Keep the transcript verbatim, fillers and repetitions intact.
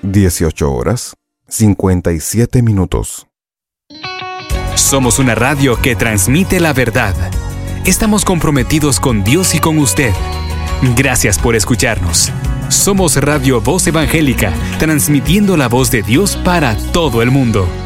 dieciocho horas, cincuenta y siete minutos. Somos una radio que transmite la verdad. Estamos comprometidos con Dios y con usted. Gracias por escucharnos. Somos Radio Voz Evangélica, transmitiendo la voz de Dios para todo el mundo.